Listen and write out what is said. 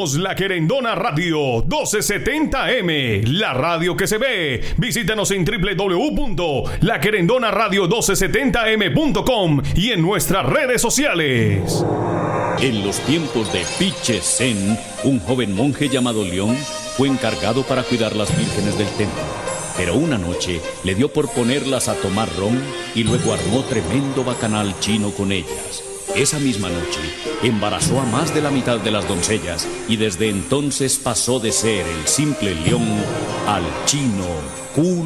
Somos La Querendona Radio 1270M, la radio que se ve. Visítanos en www.laquerendonaradio1270m.com y en nuestras redes sociales. En los tiempos de Piche Zen, un joven monje llamado León fue encargado para cuidar las vírgenes del templo. Pero una noche le dio por ponerlas a tomar ron y luego armó tremendo bacanal chino con ellas. Esa misma noche embarazó a más de la mitad de las doncellas y desde entonces pasó de ser el simple León al chino cool.